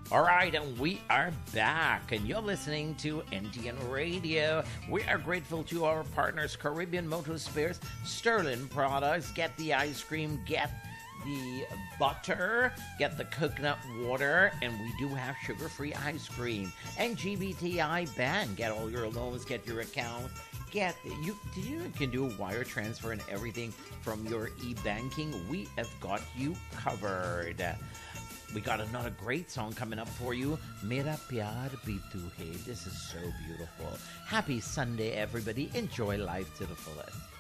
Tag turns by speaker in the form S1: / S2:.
S1: All right, and we are back, and you're listening to NTN Radio. We are grateful to our partners, Caribbean Motor Spares, Sterling Products. Get the ice cream, get the butter, get the coconut water, and we do have sugar-free ice cream. And GBTI Bank, get all your loans, get your account. You can do a wire transfer and everything from your e-banking. We have got you covered. We got another great song coming up for you. Mera Pyar Bhi Tu Hai. This is so beautiful. Happy Sunday, everybody. Enjoy life to the fullest.